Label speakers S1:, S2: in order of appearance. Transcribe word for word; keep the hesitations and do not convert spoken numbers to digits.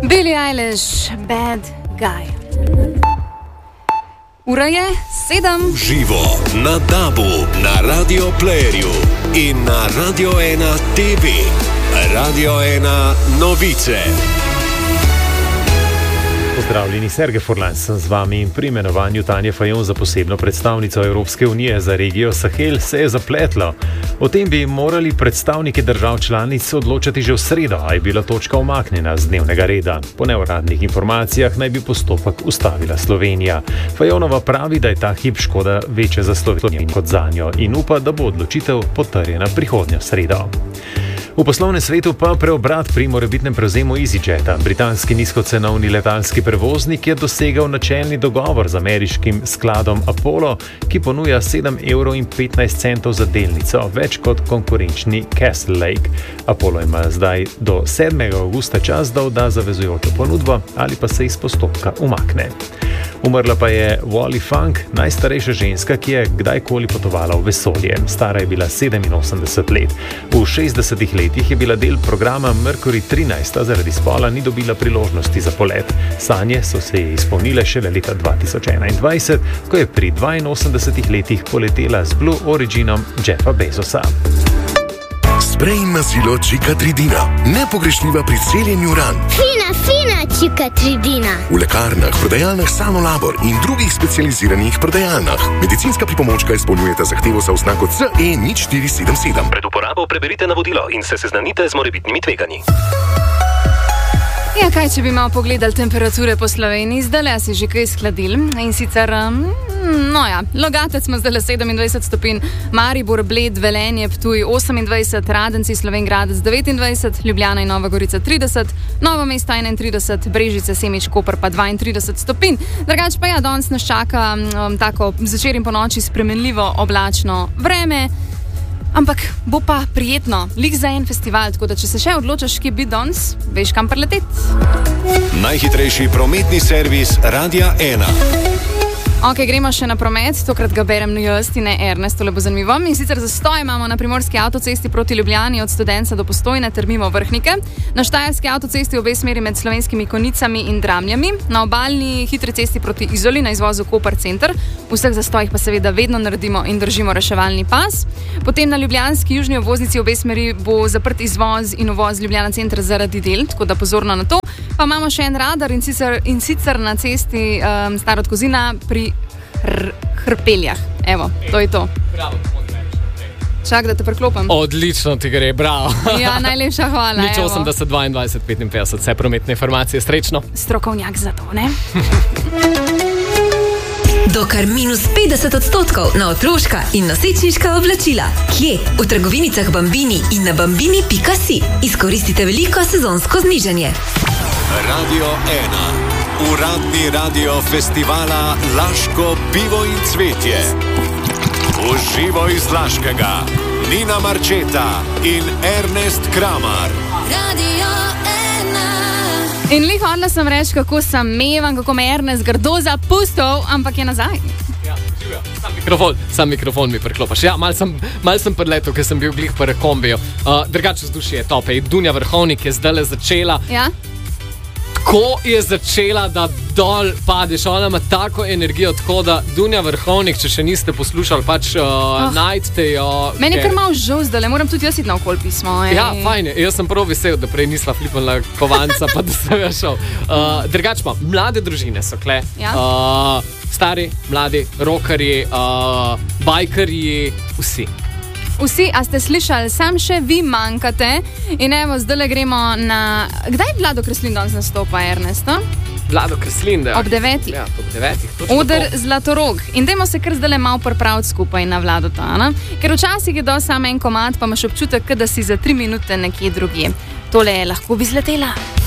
S1: Billie Eilish, Bad Guy. Ura je sedem.
S2: Živo na Dabu, na Radio Playerju in na Radio ena T V. Radio ena novice.
S3: Pozdravljeni, Sergej Furlan sem z vami in pri imenovanju Tanje Fajon za posebno predstavnico Evropske unije za regijo Sahel se je zapletlo. O tem bi morali predstavniki držav članic odločati že v sredo, a je bila točka umaknjena z dnevnega reda. Po neuradnih informacijah naj bi postopek ustavila Slovenija. Fajonova pravi, da je ta hip škoda večja za Slovenijo kot zanjo in upa, da bo odločitev potrjena prihodnjo sredo. V poslovnem svetu pa preobrat pri morebitnem prevzemu EasyJeta. Britanski nizkocenovni letalski prevoznik je dosegel načelni dogovor z ameriškim skladom Apollo, ki ponuja sedem evrov in petnajst centov za delnico, več kot konkurenčni Castle Lake. Apollo ima zdaj do sedmega avgusta čas, da odda zavezujočo ponudbo ali pa se iz postopka umakne. Umrla pa je Wally Funk, najstarejša ženska, ki je kdajkoli potovala v vesolje. Stara je bila sedeminosemdeset let. V šestdesetih letih je bila del programa Mercury trinajst, a zaradi spola ni dobila priložnosti za polet. Sanje so se ji izpolnile šele leta dva tisoč enaindvajset, ko je pri dvainosemdesetih letih poletela z Blue Originom Jeffa Bezosa.
S4: Sprej mazilo Cicatricina, nepogrešljiva pri celjenju ran.
S5: Fina, fina Cicatricina.
S4: V lekarnah, prodajalnah Sanolabor in drugih specializiranih prodajalnah. Medicinska pripomočka izpolnjujeta zahtevo za oznako C E nič štiri sedem sedem.
S2: Pred uporabo preberite navodilo in se seznanite z morebitnimi tveganji.
S1: Ja, kaj če bi malo pogledali temperature po Sloveniji, zdaj si že kaj skladil in sicer, no ja, Logatec ima zdaj sedemindvajset stopinj, Maribor, Bled, Velenje, Ptuj osemindvajset, Radenci, Slovenj Gradec devetindvajset, Ljubljana in Nova Gorica trideset, Novo mesto enaintrideset, Brežice, Semič, Koper pa dvaintrideset stopinj. Drugače pa ja, danes nas čaka um, tako zvečer in ponoči spremenljivo oblačno vreme. Ampak bo pa prijetno, lik za en festival, tako da če se še odločaš, kje bi danes, veš kam preleteti.
S2: Najhitrejši prometni servis Radia ena.
S1: Ok, gremo še na promet, tokrat ga berem jaz in ne Ernest, tole bo zanimivo. In sicer zastoj imamo na primorski avtocesti proti Ljubljani od Studenca do Postojne ter mimo Vrhnike, na štajerski avtocesti obe smeri med Slovenskimi Konicami in Dramljami, na obalni hitri cesti proti Izoli na izvozu Koper center, v vseh zastojih pa seveda vedno naredimo in držimo reševalni pas. Potem na ljubljanski južni obvoznici obe smeri bo zaprt izvoz in uvoz Ljubljana center zaradi del, tako da pozorno na to. Pa imamo še en radar in sicer, in sicer na cesti um, Starod Kozina pri hr Hrpeljah. Evo, to je to.
S6: Bravo,
S1: Čak, da te preklopam.
S6: odlično ti gre, bravo.
S1: Ja, najlepša hvala.
S6: Nič osemdeset dvaindvajset petinpetdeset, vse prometne informacije, srečno.
S1: Strokovnjak za to, ne?
S7: Do kar minus petdeset odstotkov na otroška in nosečniška oblačila. Kje? V trgovinicah Bambini in na bambini pika si. Izkoristite veliko sezonsko znižanje.
S2: Radio ena. Uradni radio festivala Laško pivo in cvetje. Uživo iz Laškega Nina Marčeta in Ernest Kramar.
S5: Radio ena.
S1: In lih hodila sem reči, kako sem mevan, kako me Ernest grdo zapustil, ampak je nazaj.
S6: Ja, živijo. Sam mikrofon, sam mikrofon mi preklopaš. Ja, mal sem, mal sem preletel, ker sem bil glih pri kombiju. Uh, drugače vzdušje je tope. Dunja Vrhovnik je zdaj začela.
S1: Ja?
S6: Ko je začela, da dol padeš, ona ima tako energijo, tako da Dunja Vrhovnik, če še niste poslušali, pač uh, oh. najdete jo.
S1: Meni je kar malo žal zdaj, le moram tudi jaz iti na okol pismo. Ej.
S6: Ja, fajn, jaz sem prav vesel, da prej nisla flipala kovanca, pa da sem jo šel. Uh, drugače pa, mlade družine so kle.
S1: Ja.
S6: Uh, stari, mladi, rokarji, uh, bajkarji, vsi.
S1: Vsi, a ste slišali, sam še vi manjkate in evo, zdaj le gremo na... Kdaj Vlado Kreslin danes nastopa, Ernest? No?
S6: Vlado Kreslin, da.
S1: Ob devetih.
S6: Ja, ob devetih.
S1: Oder Zlatorog. In dajmo se kar zdaj le malo pripraviti skupaj na Vlado ta, ne? Ker včasih je do samo en komad, pa imaš občutek, da si za tri minute nekje drugje. Tole je lahko bi zletela.